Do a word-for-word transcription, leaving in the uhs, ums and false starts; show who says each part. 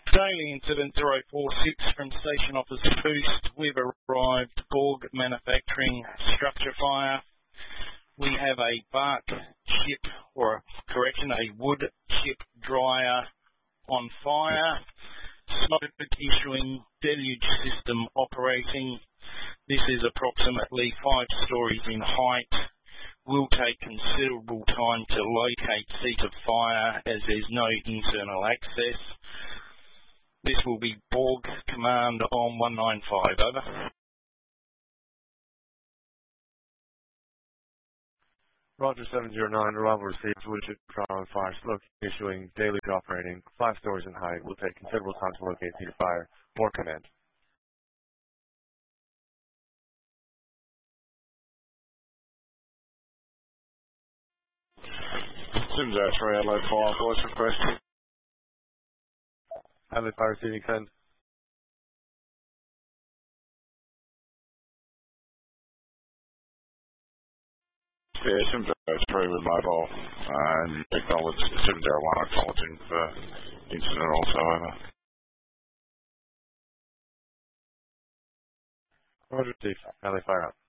Speaker 1: Daily incident zero four six from Station Officer Boost. We've arrived. Borg Manufacturing structure fire. We have a bark chip, or correction, a wood chip dryer on fire. Smoke issuing, deluge system operating. This is approximately five stories in height. Will take considerable time to locate seat of fire as there's no internal access. This will be Borg Command on one nine five, over.
Speaker 2: Roger seven zero nine, arrival received, woodchip trial and fire, smoke issuing, daily operating, five stories in height, will take considerable time to locate seat of fire, more command.
Speaker 3: Sims zero three, Adelaide Fire, voice request.
Speaker 2: Adelaide Fire receiving, send.
Speaker 3: Yeah, Sims zero three with mobile, and acknowledge Sims zero one acknowledging for incident also, over.
Speaker 2: Roger received, Adelaide Fire out.